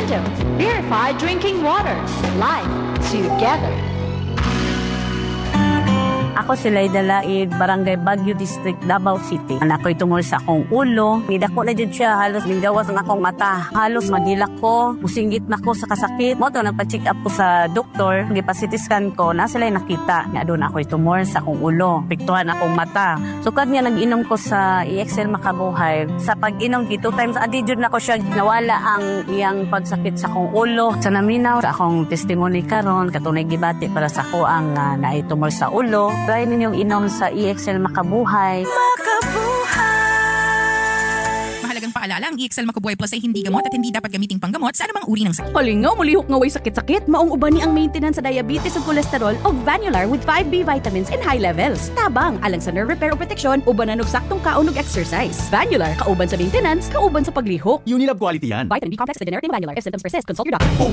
Lido, purified drinking water. Life together. Ako si Layda Laid, Barangay Baguio District, Davao City. Anak ko itungol sa akong ulo. Nidako na dyan siya, halos ninggawas na akong mata. Halos madilak ko, musinggit na ko sa kasakit. Mo to, nagpa-check up ko sa doktor. Nagpa-CT scan ko, na sila nakita. Nga doon ako itumor sa akong ulo. Piktuhan akong mata. So kad nga nag-inom ko sa EXL Makabuhay, sa pag-inom 2 times a day na ko siya, nawala ang iyang pagsakit sa akong ulo. Sa naminaw, sa akong testimony karon, katunay gibati para sa ko ang naitumor sa ulo. Try ninyong inom sa EXL Makabuhay. Mahalagang paalala, ang EXL Makabuhay Plus ay hindi gamot at hindi dapat gamiting panggamot sa anumang uri ng sakit. Palingaw, mulihok nga way sakit-sakit, maong uban ni ang maintenance sa diabetes ug cholesterol o Vanular with 5B vitamins in high levels. Tabang, alang sa nerve repair o protection, uban na saktong kaon ug exercise. Vanular, kauban sa maintenance, kauban sa paglihok. Unilab quality yan. Vitamin B complex with generic Vanular. If symptoms persist, consult your doctor.